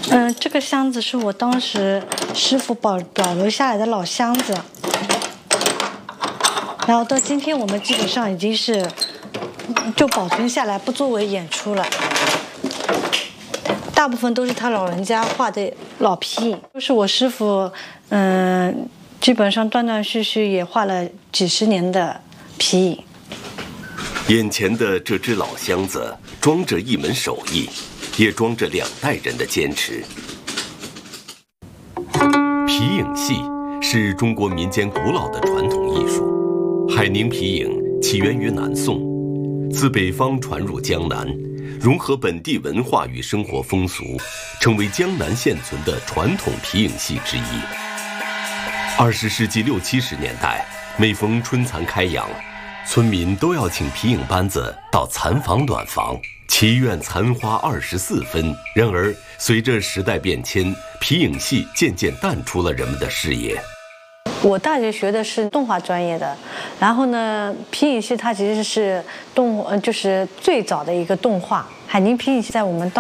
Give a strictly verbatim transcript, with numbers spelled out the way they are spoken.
嗯，这个箱子是我当时师傅保保留下来的老箱子，然后到今天我们基本上已经是就保存下来，不作为演出了。大部分都是他老人家画的老皮影，都是我师傅，嗯，基本上断断续续也画了几十年的皮影。 眼前的这只老箱子装着一门手艺，也装着两代人的坚持。皮影戏是中国民间古老的传统艺术，海宁皮影起源于南宋，自北方传入江南，融合本地文化与生活风俗，成为江南现存的传统皮影戏之一。二十世纪六七十年代，每逢春蚕开阳，村民都要请皮影班子到蚕房暖房，祈愿蚕花二十四分。然而，随着时代变迁，皮影戏渐渐淡出了人们的视野。 我大学学的是动画专业的，然后呢，皮影戏它其实是动，呃，就是最早的一个动画。海宁皮影戏在我们当